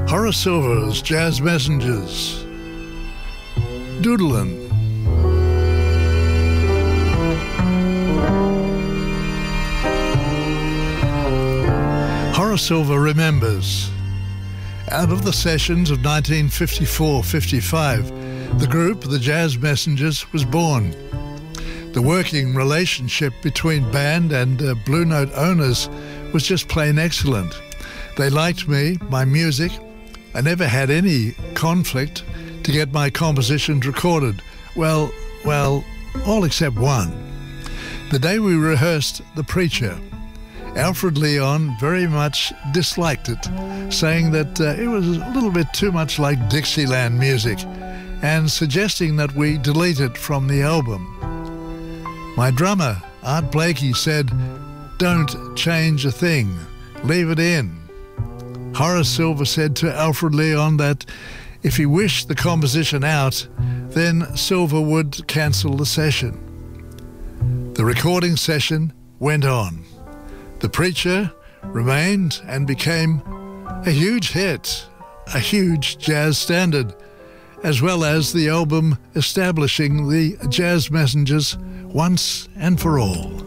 Horace Silver's Jazz Messengers. Doodlin'. Horace Silver remembers. Out of the sessions of 1954-55, the group, the Jazz Messengers, was born. The working relationship between band and Blue Note owners was just plain excellent. They liked me, my music. I never had any conflict to get my compositions recorded. Well, all except one. The day we rehearsed The Preacher, Alfred Leon very much disliked it, saying that it was a little bit too much like Dixieland music and suggesting that we delete it from the album. My drummer, Art Blakey, said, "Don't change a thing, leave it in." Horace Silver said to Alfred Leon that if he wished the composition out, then Silver would cancel the session. The recording session went on. The Preacher remained and became a huge hit, a huge jazz standard, as well as the album establishing the Jazz Messengers once and for all.